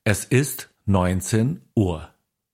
Es ist 19 Uhr.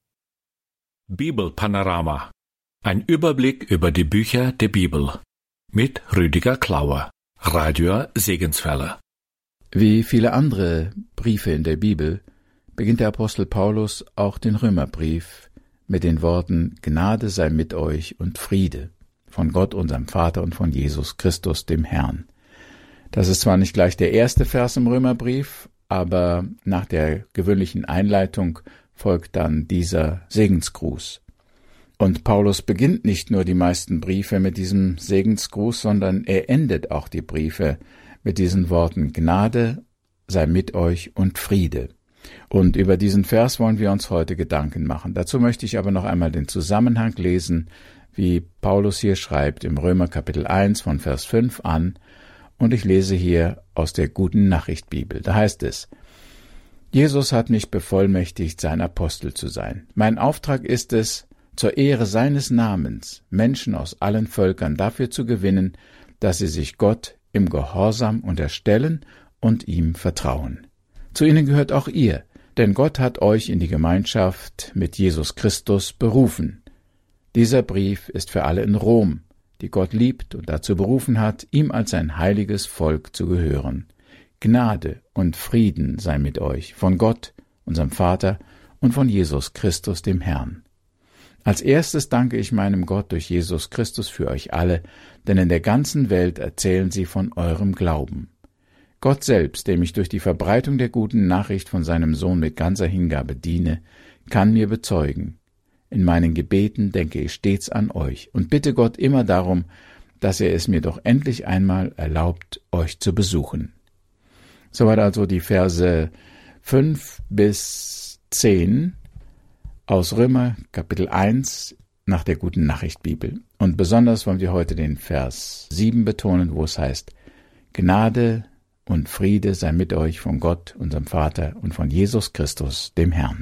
Bibelpanorama. Ein Überblick über die Bücher der Bibel. Mit Rüdiger Klauer, Radio Segenswelle. Wie viele andere Briefe in der Bibel beginnt der Apostel Paulus auch den Römerbrief mit den Worten: Gnade sei mit euch und Friede von Gott, unserem Vater, und von Jesus Christus, dem Herrn. Das ist zwar nicht gleich der erste Vers im Römerbrief, aber nach der gewöhnlichen Einleitung folgt dann dieser Segensgruß. Und Paulus beginnt nicht nur die meisten Briefe mit diesem Segensgruß, sondern er endet auch die Briefe mit diesen Worten: Gnade sei mit euch und Friede. Und über diesen Vers wollen wir uns heute Gedanken machen. Dazu möchte ich aber noch einmal den Zusammenhang lesen, wie Paulus hier schreibt im Römer Kapitel 1 von Vers 5 an. Und ich lese hier aus der Guten Nachricht Bibel. Da heißt es: Jesus hat mich bevollmächtigt, sein Apostel zu sein. Mein Auftrag ist es, zur Ehre seines Namens Menschen aus allen Völkern dafür zu gewinnen, dass sie sich Gott im Gehorsam unterstellen und ihm vertrauen. Zu ihnen gehört auch ihr, denn Gott hat euch in die Gemeinschaft mit Jesus Christus berufen. Dieser Brief ist für alle in Rom, die Gott liebt und dazu berufen hat, ihm als sein heiliges Volk zu gehören. Gnade und Frieden sei mit euch, von Gott, unserem Vater, und von Jesus Christus, dem Herrn. Als erstes danke ich meinem Gott durch Jesus Christus für euch alle, denn in der ganzen Welt erzählen sie von eurem Glauben. Gott selbst, dem ich durch die Verbreitung der guten Nachricht von seinem Sohn mit ganzer Hingabe diene, kann mir bezeugen: In meinen Gebeten denke ich stets an euch und bitte Gott immer darum, dass er es mir doch endlich einmal erlaubt, euch zu besuchen. Soweit also die Verse 5 bis 10 aus Römer Kapitel 1 nach der Guten Nachricht Bibel. Und besonders wollen wir heute den Vers 7 betonen, wo es heißt: Gnade und Friede sei mit euch von Gott, unserem Vater, und von Jesus Christus, dem Herrn.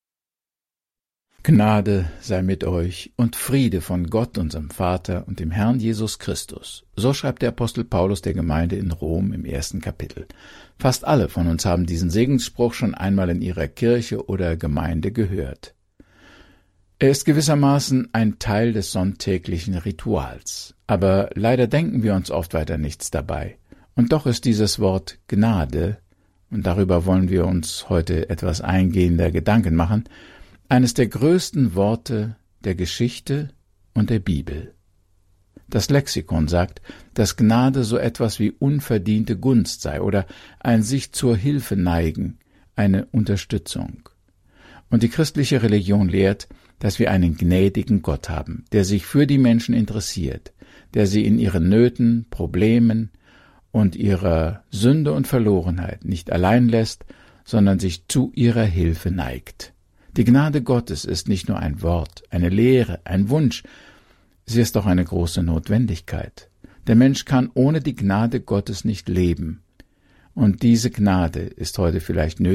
Gnade sei mit euch und Friede von Gott, unserem Vater, und dem Herrn Jesus Christus. So schreibt der Apostel Paulus der Gemeinde in Rom im 1. Kapitel. Fast alle von uns haben diesen Segensspruch schon einmal in ihrer Kirche oder Gemeinde gehört. Er ist gewissermaßen ein Teil des sonntäglichen Rituals, aber leider denken wir uns oft weiter nichts dabei. Und doch ist dieses Wort Gnade, und darüber wollen wir uns heute etwas eingehender Gedanken machen, eines der größten Worte der Geschichte und der Bibel. Das Lexikon sagt, dass Gnade so etwas wie unverdiente Gunst sei oder ein sich zur Hilfe neigen, eine Unterstützung. Und die christliche Religion lehrt, dass wir einen gnädigen Gott haben, der sich für die Menschen interessiert, der sie in ihren Nöten, Problemen und ihrer Sünde und Verlorenheit nicht allein lässt, sondern sich zu ihrer Hilfe neigt. Die Gnade Gottes ist nicht nur ein Wort, eine Lehre, ein Wunsch, sie ist auch eine große Notwendigkeit. Der Mensch kann ohne die Gnade Gottes nicht leben. Und diese Gnade ist heute vielleicht nötig,